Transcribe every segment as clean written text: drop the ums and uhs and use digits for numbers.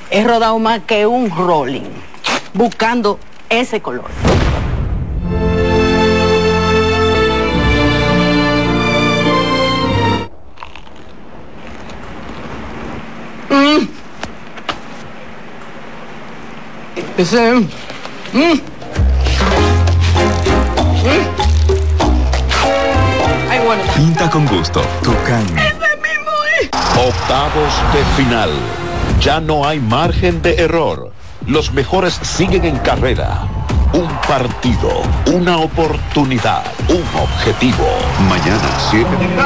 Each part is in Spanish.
He rodado más que un rolling, buscando ese color. Pinta con gusto, Tucán. Octavos de final. Ya no hay margen de error. Los mejores siguen en carrera. Un partido, una oportunidad, un objetivo. Mañana 7.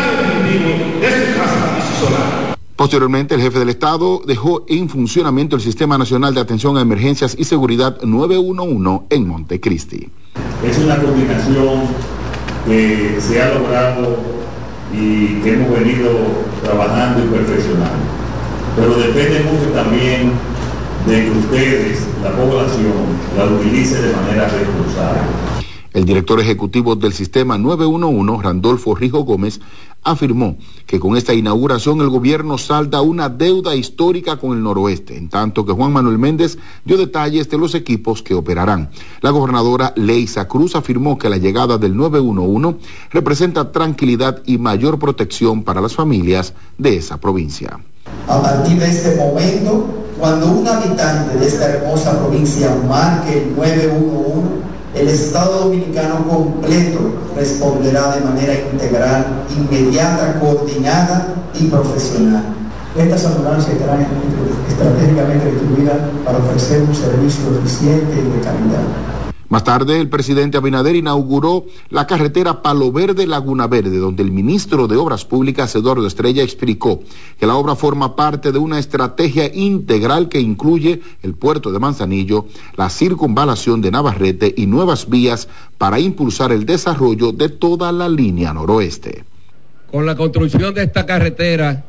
Posteriormente, el jefe del Estado dejó en funcionamiento el Sistema Nacional de Atención a Emergencias y Seguridad 911 en Montecristi. Es una combinación que se ha logrado y que hemos venido trabajando y perfeccionando. Pero depende mucho también de que ustedes, la población, la utilicen de manera responsable. El director ejecutivo del Sistema 911, Randolfo Rijo Gómez, afirmó que con esta inauguración el gobierno salda una deuda histórica con el noroeste, en tanto que Juan Manuel Méndez dio detalles de los equipos que operarán. La gobernadora Leisa Cruz afirmó que la llegada del 911 representa tranquilidad y mayor protección para las familias de esa provincia. A partir de este momento, cuando un habitante de esta hermosa provincia marque el 911, el Estado Dominicano completo responderá de manera integral, inmediata, coordinada y profesional. Estas ambulancias estarán estratégicamente distribuidas para ofrecer un servicio eficiente y de calidad. Más tarde, el presidente Abinader inauguró la carretera Palo Verde-Laguna Verde, donde el ministro de Obras Públicas, Eduardo Estrella, explicó que la obra forma parte de una estrategia integral que incluye el puerto de Manzanillo, la circunvalación de Navarrete y nuevas vías para impulsar el desarrollo de toda la línea noroeste. Con la construcción de esta carretera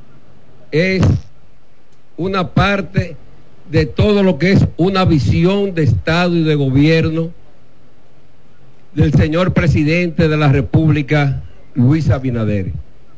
es una parte de todo lo que es una visión de Estado y de gobierno del señor presidente de la República, Luis Abinader.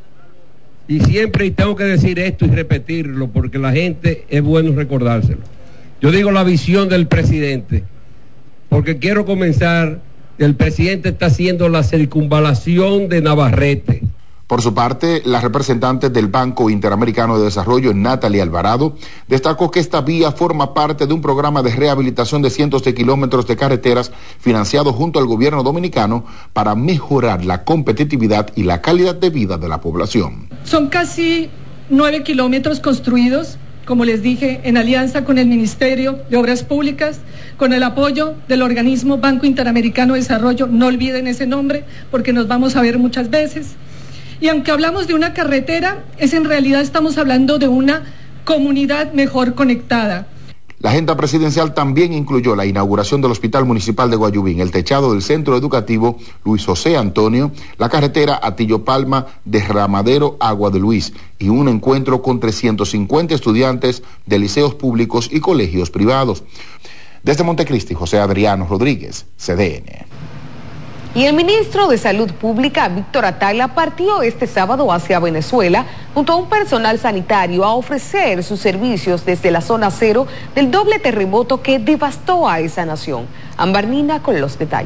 Y siempre, y tengo que decir esto y repetirlo, porque la gente es bueno recordárselo. Yo digo la visión del presidente, porque quiero comenzar, el presidente está haciendo la circunvalación de Navarrete. Por su parte, la representante del Banco Interamericano de Desarrollo, Natalie Alvarado, destacó que esta vía forma parte de un programa de rehabilitación de cientos de kilómetros de carreteras financiado junto al gobierno dominicano para mejorar la competitividad y la calidad de vida de la población. Son casi 9 kilómetros construidos, como les dije, en alianza con el Ministerio de Obras Públicas, con el apoyo del organismo Banco Interamericano de Desarrollo. No olviden ese nombre porque nos vamos a ver muchas veces. Y aunque hablamos de una carretera, en realidad estamos hablando de una comunidad mejor conectada. La agenda presidencial también incluyó la inauguración del Hospital Municipal de Guayubín, el techado del Centro Educativo Luis José Antonio, la carretera Atillo Palma, Derramadero Agua de Luis y un encuentro con 350 estudiantes de liceos públicos y colegios privados. Desde Montecristi, José Adriano Rodríguez, CDN. Y el ministro de Salud Pública, Víctor Atala, partió este sábado hacia Venezuela junto a un personal sanitario a ofrecer sus servicios desde la zona cero del doble terremoto que devastó a esa nación. Ambarnina con los detalles.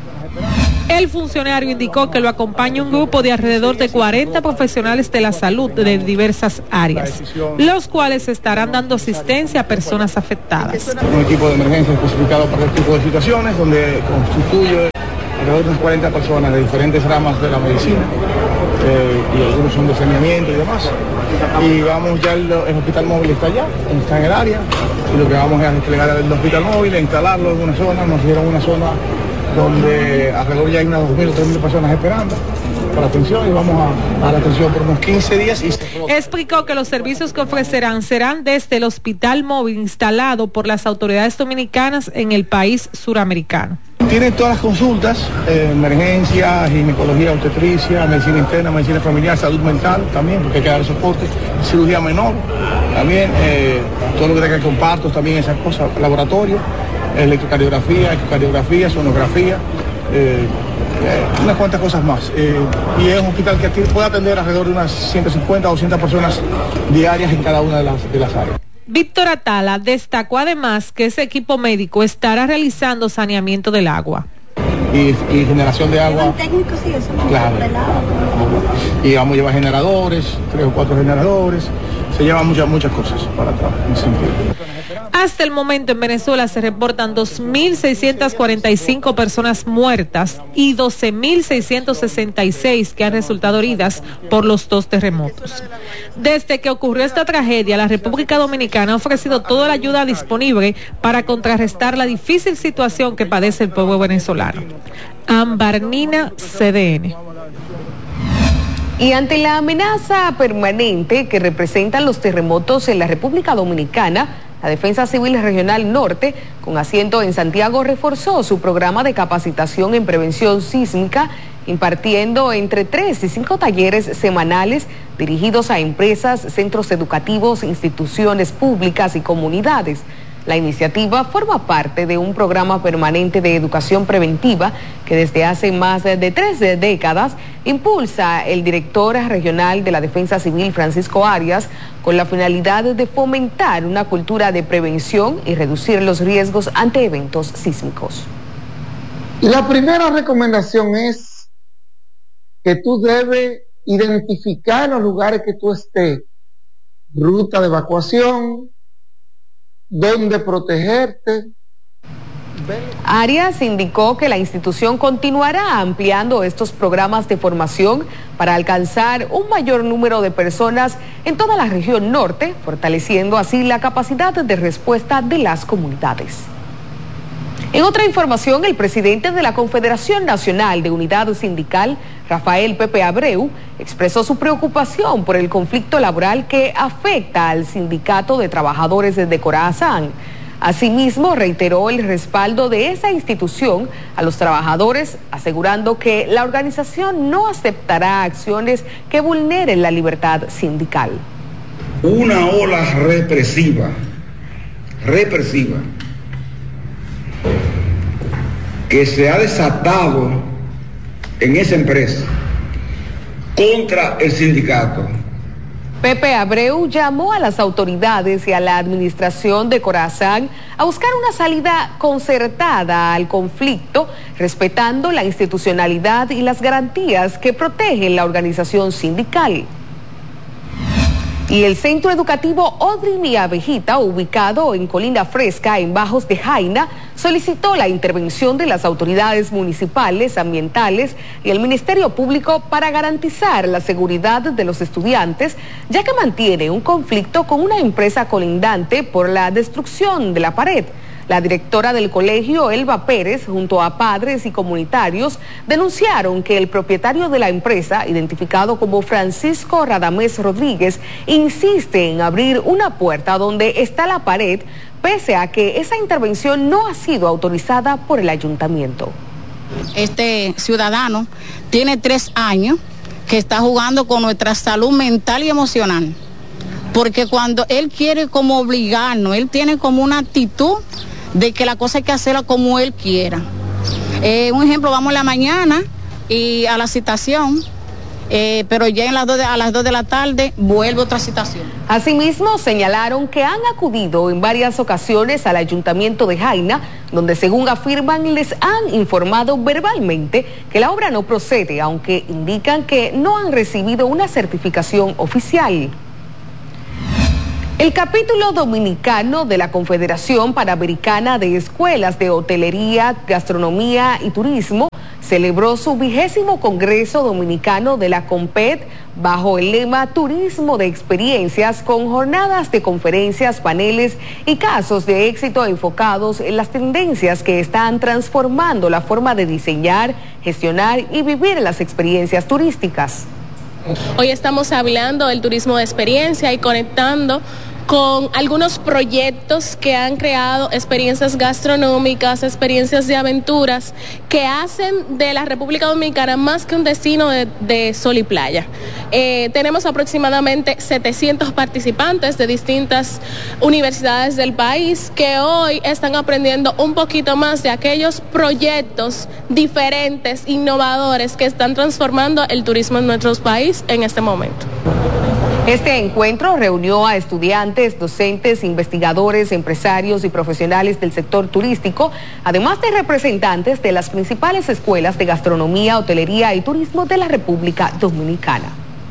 El funcionario indicó que lo acompaña un grupo de alrededor de 40 profesionales de la salud de diversas áreas, los cuales estarán dando asistencia a personas afectadas. Un equipo de emergencia especificado para este tipo de situaciones, donde constituye alrededor de unas 40 personas de diferentes ramas de la medicina, y algunos son de saneamiento y demás. Y vamos ya, el hospital móvil está allá, está en el área, y lo que vamos es a desplegar el hospital móvil, a instalarlo en una zona. Nos dieron una zona donde alrededor ya hay unas 2.000 o 3.000 personas esperando para atención, y vamos a dar atención por unos 15 días. Explicó que los servicios que ofrecerán serán desde el hospital móvil instalado por las autoridades dominicanas en el país suramericano. Tienen todas las consultas, emergencia, ginecología, obstetricia, medicina interna, medicina familiar, salud mental también, porque hay que dar soporte, cirugía menor, también todo lo que tenga con partos, también esas cosas, laboratorio, electrocardiografía, sonografía, unas cuantas cosas más. Y es un hospital que puede atender alrededor de unas 150 o 200 personas diarias en cada una de las áreas. Víctor Atala destacó además que ese equipo médico estará realizando saneamiento del agua. Y generación de agua. Técnicos y eso, ¿no? Claro. Y vamos a llevar generadores, 3 o 4 generadores. Se llevan muchas cosas para atrás en ese sentido. Hasta el momento en Venezuela se reportan 2.645 personas muertas y 12.666 que han resultado heridas por los 2 terremotos. Desde que ocurrió esta tragedia, la República Dominicana ha ofrecido toda la ayuda disponible para contrarrestar la difícil situación que padece el pueblo venezolano. Ambarnina, CDN. Y ante la amenaza permanente que representan los terremotos en la República Dominicana, la Defensa Civil Regional Norte, con asiento en Santiago, reforzó su programa de capacitación en prevención sísmica, impartiendo entre 3 y 5 talleres semanales dirigidos a empresas, centros educativos, instituciones públicas y comunidades. La iniciativa forma parte de un programa permanente de educación preventiva que desde hace más de 3 décadas impulsa el director regional de la Defensa Civil, Francisco Arias, con la finalidad de fomentar una cultura de prevención y reducir los riesgos ante eventos sísmicos. La primera recomendación es que tú debes identificar los lugares que tú estés, ruta de evacuación, dónde protegerte. Arias indicó que la institución continuará ampliando estos programas de formación para alcanzar un mayor número de personas en toda la región norte, fortaleciendo así la capacidad de respuesta de las comunidades. En otra información, el presidente de la Confederación Nacional de Unidad Sindical, Rafael Pepe Abreu, expresó su preocupación por el conflicto laboral que afecta al Sindicato de Trabajadores de Corazán. Asimismo, reiteró el respaldo de esa institución a los trabajadores, asegurando que la organización no aceptará acciones que vulneren la libertad sindical. Una ola represiva, que se ha desatado en esa empresa contra el sindicato. Pepe Abreu llamó a las autoridades y a la administración de Corazán a buscar una salida concertada al conflicto, respetando la institucionalidad y las garantías que protegen la organización sindical. Y el centro educativo Odri Mi Abejita, ubicado en Colina Fresca, en Bajos de Jaina, solicitó la intervención de las autoridades municipales, ambientales y el Ministerio Público para garantizar la seguridad de los estudiantes, ya que mantiene un conflicto con una empresa colindante por la destrucción de la pared. La directora del colegio, Elba Pérez, junto a padres y comunitarios, denunciaron que el propietario de la empresa, identificado como Francisco Radamés Rodríguez, insiste en abrir una puerta donde está la pared, pese a que esa intervención no ha sido autorizada por el ayuntamiento. Este ciudadano tiene 3 años que está jugando con nuestra salud mental y emocional, porque cuando él quiere como obligarnos, él tiene como una actitud de que la cosa hay que hacerla como él quiera. Un ejemplo, vamos en la mañana y a la citación, pero ya a las 2 de la tarde vuelve otra citación. Asimismo, señalaron que han acudido en varias ocasiones al ayuntamiento de Jaina, donde según afirman les han informado verbalmente que la obra no procede, aunque indican que no han recibido una certificación oficial. El capítulo dominicano de la Confederación Panamericana de Escuelas de Hotelería, Gastronomía y Turismo celebró su 20º Congreso Dominicano de la CONPET bajo el lema Turismo de Experiencias, con jornadas de conferencias, paneles y casos de éxito enfocados en las tendencias que están transformando la forma de diseñar, gestionar y vivir las experiencias turísticas. Hoy estamos hablando del turismo de experiencia y conectando con algunos proyectos que han creado experiencias gastronómicas, experiencias de aventuras que hacen de la República Dominicana más que un destino de sol y playa. Tenemos aproximadamente 700 participantes de distintas universidades del país que hoy están aprendiendo un poquito más de aquellos proyectos diferentes, innovadores que están transformando el turismo en nuestro país en este momento. Este encuentro reunió a estudiantes, docentes, investigadores, empresarios y profesionales del sector turístico, además de representantes de las principales escuelas de gastronomía, hotelería y turismo de la República Dominicana.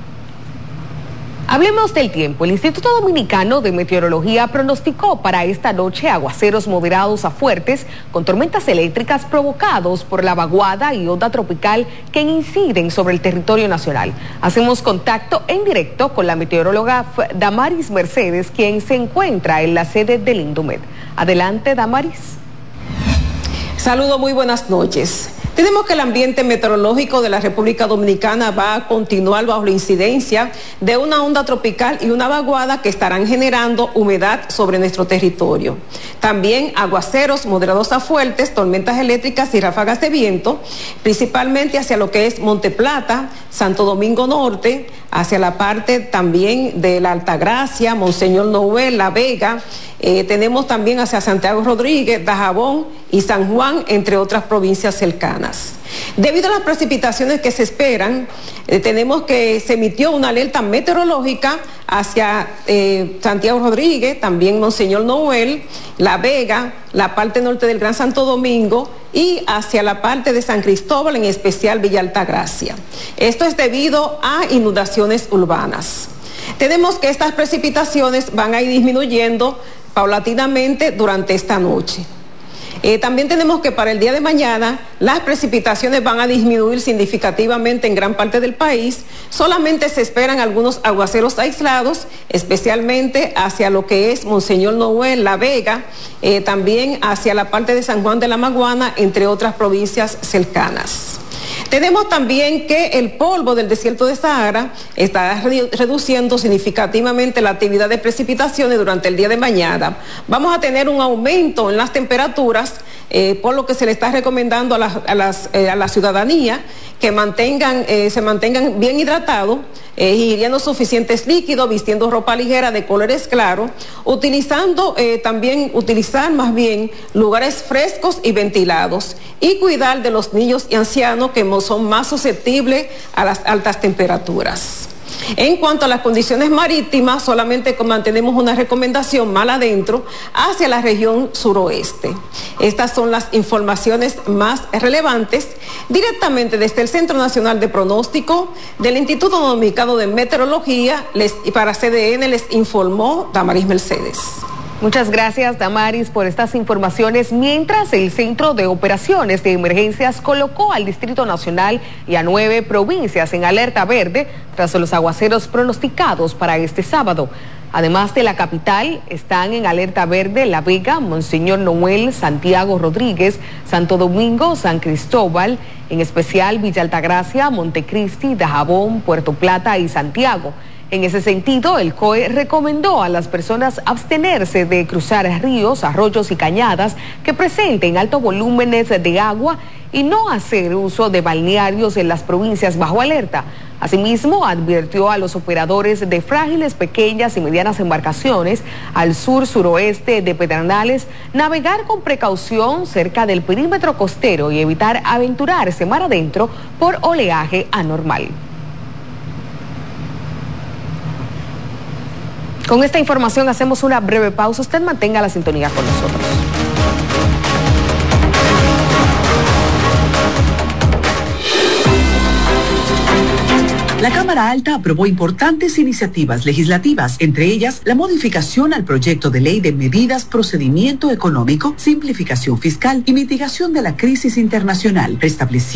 Hablemos del tiempo. El Instituto Dominicano de Meteorología pronosticó para esta noche aguaceros moderados a fuertes con tormentas eléctricas provocados por la vaguada y onda tropical que inciden sobre el territorio nacional. Hacemos contacto en directo con la meteoróloga Damaris Mercedes, quien se encuentra en la sede del Indomet. Adelante, Damaris. Saludos, muy buenas noches. Tenemos que el ambiente meteorológico de la República Dominicana va a continuar bajo la incidencia de una onda tropical y una vaguada que estarán generando humedad sobre nuestro territorio. También aguaceros moderados a fuertes, tormentas eléctricas y ráfagas de viento, principalmente hacia lo que es Monte Plata, Santo Domingo Norte, hacia la parte también de la Altagracia, Monseñor Noel, La Vega. Tenemos también hacia Santiago Rodríguez, Dajabón y San Juan, entre otras provincias cercanas. Debido a las precipitaciones que se esperan, tenemos que se emitió una alerta meteorológica hacia Santiago Rodríguez, también Monseñor Noel, La Vega, la parte norte del Gran Santo Domingo y hacia la parte de San Cristóbal, en especial Villa Altagracia. Esto es debido a inundaciones urbanas. Tenemos que estas precipitaciones van a ir disminuyendo paulatinamente durante esta noche. También tenemos que para el día de mañana las precipitaciones van a disminuir significativamente en gran parte del país. Solamente se esperan algunos aguaceros aislados, especialmente hacia lo que es Monseñor Noel, La Vega, también hacia la parte de San Juan de la Maguana, entre otras provincias cercanas. Tenemos también que el polvo del desierto de Sahara está reduciendo significativamente la actividad de precipitaciones durante el día de mañana. Vamos a tener un aumento en las temperaturas, por lo que se le está recomendando a la ciudadanía que se mantengan bien hidratados, ingiriendo suficientes líquidos, vistiendo ropa ligera de colores claros, utilizar más bien lugares frescos y ventilados y cuidar de los niños y ancianos que son más susceptibles a las altas temperaturas. En cuanto a las condiciones marítimas, solamente mantenemos una recomendación mal adentro hacia la región suroeste. Estas son las informaciones más relevantes directamente desde el Centro Nacional de Pronóstico del Instituto Dominicano de Meteorología. Para CDN les informó Damaris Mercedes. Muchas gracias, Damaris, por estas informaciones. Mientras el Centro de Operaciones de Emergencias colocó al Distrito Nacional y a 9 provincias en alerta verde tras los aguaceros pronosticados para este sábado. Además de la capital, están en alerta verde La Vega, Monseñor Noel, Santiago Rodríguez, Santo Domingo, San Cristóbal, en especial Villa Altagracia, Montecristi, Dajabón, Puerto Plata y Santiago. En ese sentido, el COE recomendó a las personas abstenerse de cruzar ríos, arroyos y cañadas que presenten altos volúmenes de agua y no hacer uso de balnearios en las provincias bajo alerta. Asimismo, advirtió a los operadores de frágiles, pequeñas y medianas embarcaciones al sur-suroeste de Pedernales navegar con precaución cerca del perímetro costero y evitar aventurarse mar adentro por oleaje anormal. Con esta información hacemos una breve pausa. Usted mantenga la sintonía con nosotros. La Cámara Alta aprobó importantes iniciativas legislativas, entre ellas la modificación al proyecto de ley de medidas, procedimiento económico, simplificación fiscal y mitigación de la crisis internacional, restableciendo